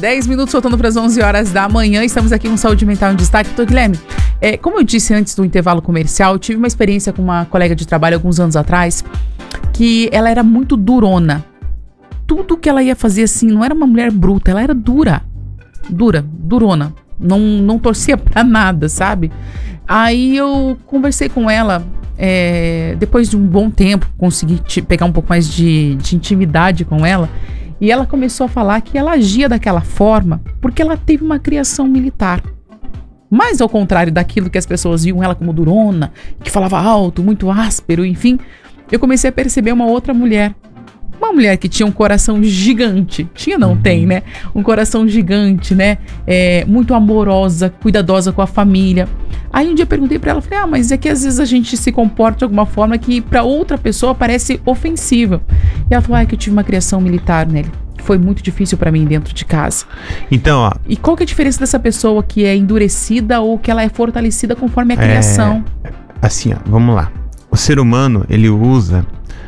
10 minutos faltando para as 11 horas da manhã. Estamos aqui com Saúde Mental em Destaque. Doutor Guilherme, como eu disse antes do intervalo comercial, eu tive uma experiência com uma colega de trabalho alguns anos atrás, que ela era muito durona. Tudo que ela ia fazer assim, não era uma mulher bruta, ela era durona. Não torcia pra nada, sabe? Aí eu conversei com ela, depois de um bom tempo, consegui pegar um pouco mais de intimidade com ela. E ela começou a falar que ela agia daquela forma porque ela teve uma criação militar. Mas ao contrário daquilo que as pessoas viam ela como durona, que falava alto, muito áspero, enfim, eu comecei a perceber uma outra mulher. Uma mulher que tinha um coração gigante. Tem, né? Um coração gigante, né? Muito amorosa, cuidadosa com a família. Aí um dia eu perguntei pra ela, falei, mas é que às vezes a gente se comporta de alguma forma que pra outra pessoa parece ofensiva. E ela falou, que eu tive uma criação militar, Nelly. Foi muito difícil pra mim dentro de casa. Então, ó... E qual que é a diferença dessa pessoa que é endurecida ou que ela é fortalecida conforme a criação? Assim, ó, vamos lá. O ser humano, ele usa...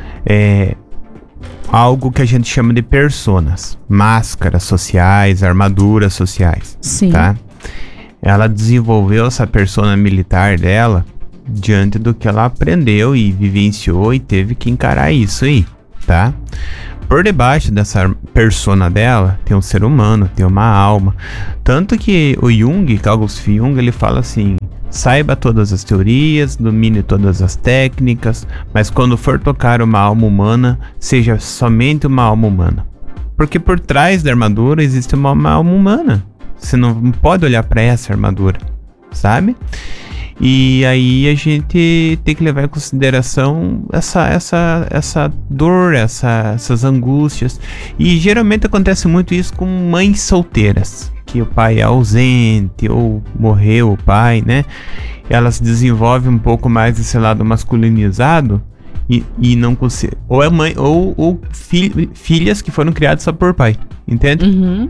algo que a gente chama de personas, máscaras sociais, armaduras sociais. Sim. Tá? Ela desenvolveu essa persona militar dela diante do que ela aprendeu e vivenciou e teve que encarar isso aí, tá? Por debaixo dessa persona dela tem um ser humano, tem uma alma. Tanto que o Jung, Carl Gustav Jung, ele fala assim: saiba todas as teorias, domine todas as técnicas, mas quando for tocar uma alma humana, seja somente uma alma humana. Porque por trás da armadura existe uma alma humana. Você não pode olhar para essa armadura, sabe? E aí a gente tem que levar em consideração essa dor, essas angústias. E geralmente acontece muito isso com mães solteiras, que o pai é ausente ou morreu o pai, né? Elas desenvolvem um pouco mais esse lado masculinizado e não conseguem. Ou é mãe ou filhas que foram criadas só por pai, entende? Uhum.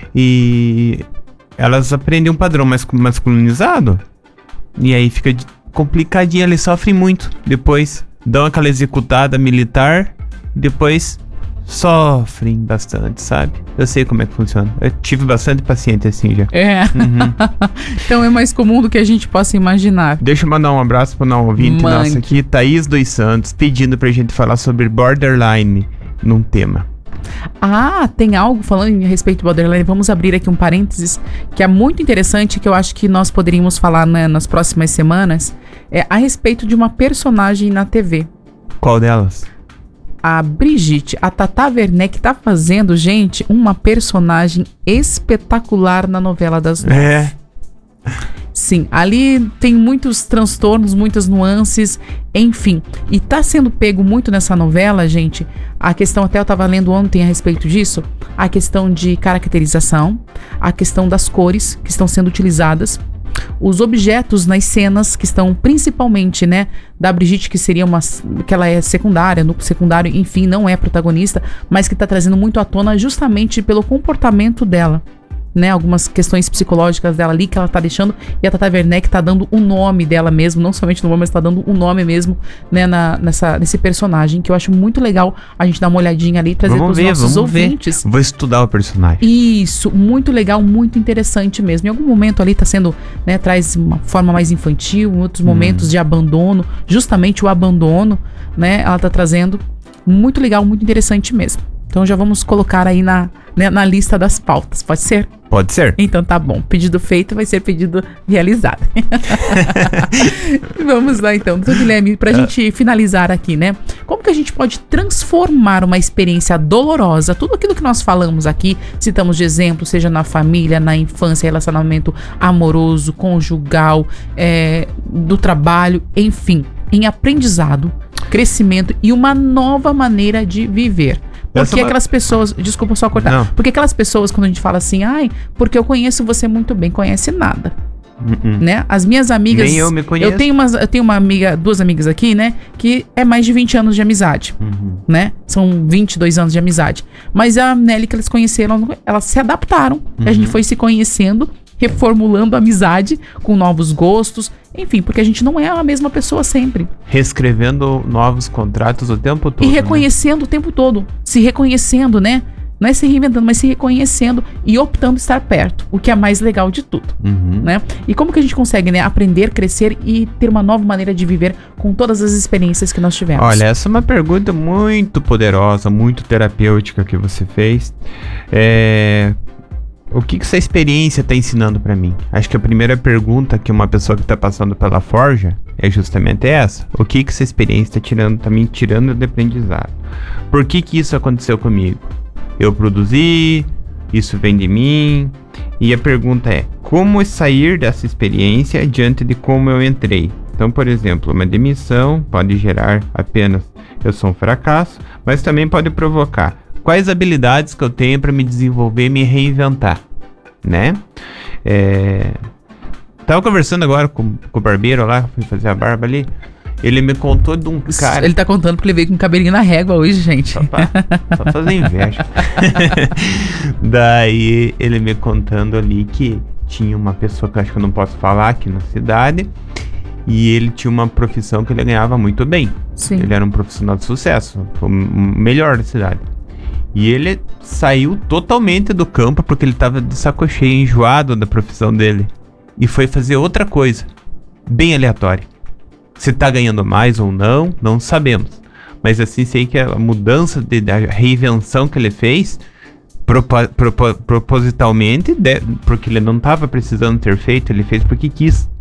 E elas aprendem um padrão masculinizado. E aí fica complicadinho, eles sofrem muito. Depois dão aquela executada militar, depois sofrem bastante, sabe? Eu sei como é que funciona. Eu tive bastante paciente assim já. Uhum. Então é mais comum do que a gente possa imaginar. Deixa eu mandar um abraço para um ouvinte nosso aqui, Thaís dos Santos, pedindo pra gente falar sobre borderline num tema. Tem algo falando a respeito do borderline. Vamos abrir aqui um parênteses que é muito interessante, que eu acho que nós poderíamos falar, né, nas próximas semanas, a respeito de uma personagem na TV. Qual delas? A Brigitte, a Tata Werneck, tá fazendo, gente, uma personagem espetacular na novela das 9. Sim, ali tem muitos transtornos, muitas nuances, enfim. E tá sendo pego muito nessa novela, gente, a questão, até eu tava lendo ontem a respeito disso, a questão de caracterização, a questão das cores que estão sendo utilizadas, os objetos nas cenas que estão principalmente, né, da Brigitte, que seria que ela é secundária, núcleo secundário, enfim, não é protagonista, mas que tá trazendo muito à tona justamente pelo comportamento dela. Né, algumas questões psicológicas dela ali que ela tá deixando, e a Tata Werneck tá dando o nome dela mesmo, não somente no nome, mas tá dando o nome mesmo, né, nesse personagem, que eu acho muito legal a gente dar uma olhadinha ali e trazer pros nossos ouvintes. Vou estudar o personagem. Isso, muito legal, muito interessante mesmo. Em algum momento ali tá sendo, né, traz uma forma mais infantil, em outros momentos de abandono, justamente o abandono, né, ela tá trazendo, muito legal, muito interessante mesmo. Então já vamos colocar aí na lista das pautas, pode ser? Pode ser. Então tá bom, pedido feito vai ser pedido realizado. Vamos lá então, doutor Guilherme, pra gente finalizar aqui, né? Como que a gente pode transformar uma experiência dolorosa, tudo aquilo que nós falamos aqui, citamos de exemplo, seja na família, na infância, relacionamento amoroso, conjugal, do trabalho, enfim, em aprendizado, crescimento e uma nova maneira de viver. Porque aquelas pessoas... Desculpa só cortar. Não. Porque aquelas pessoas, quando a gente fala assim... porque eu conheço você muito bem. Conhece nada. Né? As minhas amigas... Nem eu me conheço. Eu tenho uma amiga... Duas amigas aqui, né? Que é mais de 20 anos de amizade. Né? São 22 anos de amizade. Mas a Nelly que elas conheceram... Elas se adaptaram. A gente foi se conhecendo... Reformulando a amizade com novos gostos, enfim, porque a gente não é a mesma pessoa sempre. Reescrevendo novos contratos o tempo todo. E reconhecendo, né? O tempo todo. Se reconhecendo, né? Não é se reinventando, mas se reconhecendo e optando estar perto, o que é mais legal de tudo, né? E como que a gente consegue, né, aprender, crescer e ter uma nova maneira de viver com todas as experiências que nós tivemos? Olha, essa é uma pergunta muito poderosa, muito terapêutica que você fez. O que essa experiência está ensinando para mim? Acho que a primeira pergunta que uma pessoa que está passando pela Forja é justamente essa. O que essa experiência está me tirando de aprendizado? Por que isso aconteceu comigo? Eu produzi, isso vem de mim. E a pergunta é, como sair dessa experiência diante de como eu entrei? Então, por exemplo, uma demissão pode gerar apenas eu sou um fracasso, mas também pode provocar quais habilidades que eu tenho para me desenvolver e me reinventar, né? Tava conversando agora com o barbeiro lá, fui fazer a barba ali. Ele me contou de um cara... Ele tá contando porque ele veio com o cabelinho na régua hoje, gente. Só fazer inveja. Daí ele me contando ali que tinha uma pessoa que eu acho que eu não posso falar aqui na cidade. E ele tinha uma profissão que ele ganhava muito bem. Sim. Ele era um profissional de sucesso, o melhor da cidade. E ele saiu totalmente do campo porque ele tava de saco cheio, enjoado da profissão dele. E foi fazer outra coisa, bem aleatória. Se tá ganhando mais ou não, não sabemos. Mas assim, sei que a mudança, a reinvenção que ele fez, propositalmente, porque ele não tava precisando ter feito, ele fez porque quis.